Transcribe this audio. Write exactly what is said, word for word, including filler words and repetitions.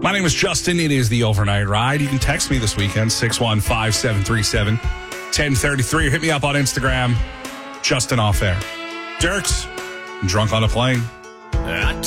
My name is Justin. It is the Overnight Ride. You can text me this weekend, six one five, seven three seven, one zero three three, or hit me up on Instagram, Justin Off Air. Dirt, drunk on a plane.